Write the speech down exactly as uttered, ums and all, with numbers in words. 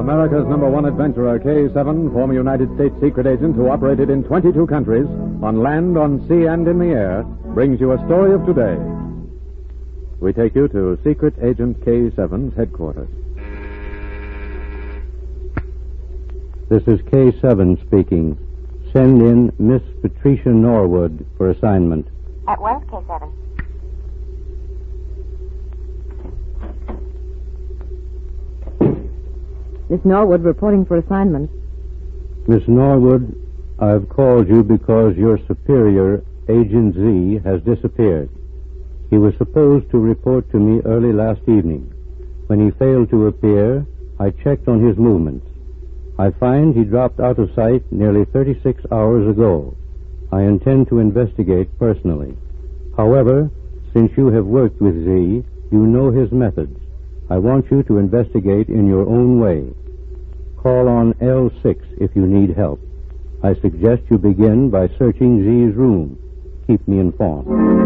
America's number one adventurer, K seven, former United States secret agent who operated in twenty-two countries, on land, on sea, and in the air, brings you a story of today. We take you to Secret Agent K seven's headquarters. This is K seven speaking. Send in Miss Patricia Norwood for assignment. At once, K seven. Miss Norwood reporting for assignment. Miss Norwood, I've called you because your superior, Agent Z, has disappeared. He was supposed to report to me early last evening. When he failed to appear, I checked on his movements. I find he dropped out of sight nearly thirty-six hours ago. I intend to investigate personally. However, since you have worked with Z, you know his methods. I want you to investigate in your own way. Call on L six if you need help. I suggest you begin by searching Z's room. Keep me informed.